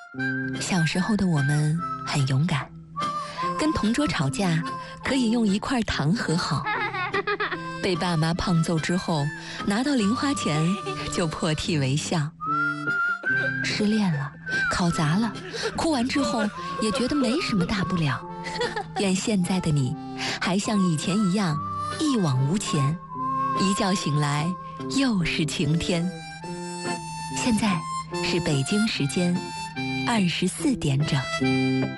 小时候的我们很勇敢，跟同桌吵架可以用1块糖和好，被爸妈胖揍之后拿到零花钱就破涕为笑，失恋了，考砸了，哭完之后也觉得没什么大不了。愿现在的你还像以前一样一往无前，一觉醒来又是晴天。现在是北京时间24点整。